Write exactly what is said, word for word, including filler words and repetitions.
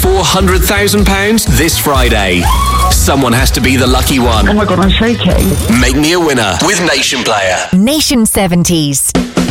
four hundred thousand pounds this Friday. Someone has to be the lucky one. Oh my God, I'm shaking. Make me a winner with Nation Player. Nation seventies.